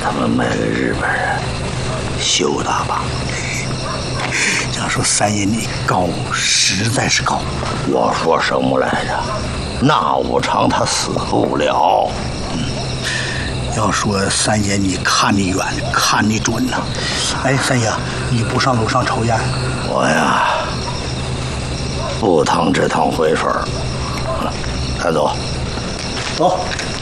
他们卖给日本人，羞他吧。 要说三爷你高，实在是高。 我说什么来着？那无常他死不了。 要说三爷你看得远，看得准呐。哎，三爷，你不上楼上抽烟？ 我呀，不趟这趟浑水。带走， 走。